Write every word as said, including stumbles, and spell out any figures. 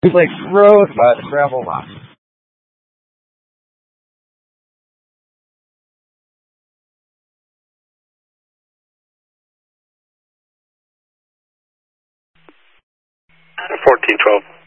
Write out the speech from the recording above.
Lakes Road by the gravel lot. fourteen twelve.